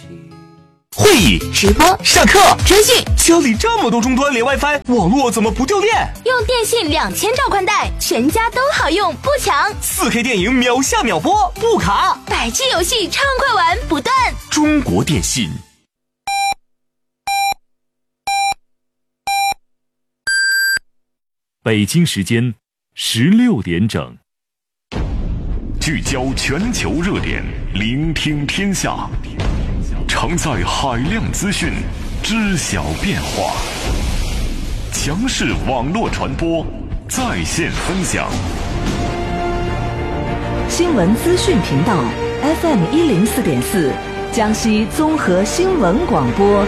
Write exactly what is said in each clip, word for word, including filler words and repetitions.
会议、 直播、 上课、 征信， 家里这么多终端连 WiFi， 网络怎么不掉电？ 用电信两千兆宽带，全家都好用，不抢。 四 K 电影秒下秒播，不卡。 百 G 游戏畅快玩不断。 中国电信。 北京时间十六点整。 聚焦全球热点，聆听天下，常在海量资讯，知晓变化。强势网络传播，在线分享。 新闻资讯频道 F M 一零四点四，江西综合新闻广播。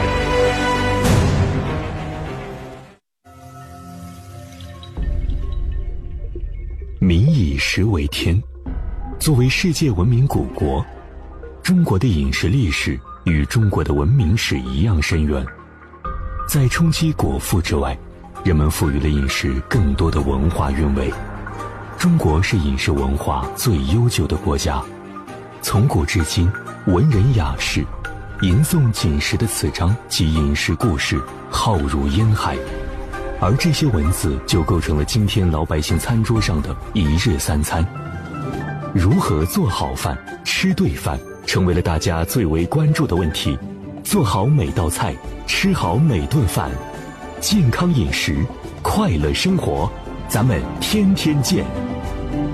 民以食为天。作为世界文明古国，中国的饮食历史与中国的文明史一样深远。在冲击果腹之外，人们赋予了饮食更多的文化韵味。中国是饮食文化最悠久的国家，从古至今，文人雅士吟诵饮食的词章及饮食故事浩如烟海，而这些文字就构成了今天老百姓餐桌上的一日三餐。如何做好饭、吃对饭，成为了大家最为关注的问题。做好每道菜，吃好每顿饭，健康饮食，快乐生活，咱们天天见。